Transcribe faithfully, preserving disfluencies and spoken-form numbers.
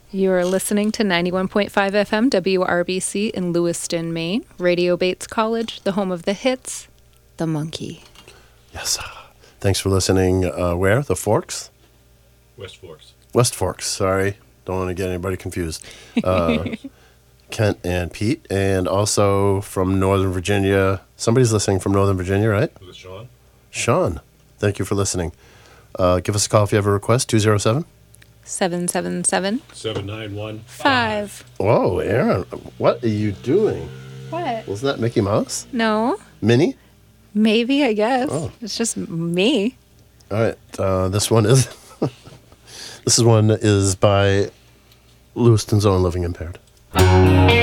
You're listening to ninety-one point five F M W R B C in Lewiston, Maine. Radio Bates College, the home of the hits, The Monkey. Yes. Thanks for listening. Uh, where? The Forks? West Forks. West Forks. Sorry. Don't want to get anybody confused. Uh, Kent and Pete. And also from Northern Virginia. Somebody's listening from Northern Virginia, right? Was it Sean? Sean. Thank you for listening. Uh, give us a call if you have a request. two oh seven seven seven seven seven nine one five. Whoa, Aaron. What are you doing? What? Wasn't that Mickey Mouse? No. Minnie? Maybe, I guess. Oh. It's just me. All right. Uh, this one is... this is one is by Lewiston's Own Living Impaired.